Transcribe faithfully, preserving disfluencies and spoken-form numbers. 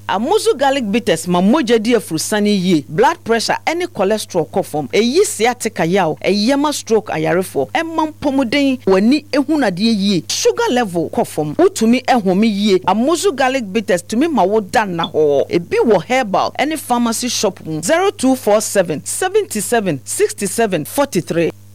Amozu garlic bitters ma moja di afrusani ye. Blood pressure any cholesterol kofom. Eyi sciatica yaw. Eyema stroke ayarefo. Emam pomodin wani ehunadie ye. Sugar level kofom. Utumi ehumi ye. Amozu garlic bitters tumi ma wo dan na ho. Ebi wo herbal any pharmacy shop zero two four seven seven seven six seven four three.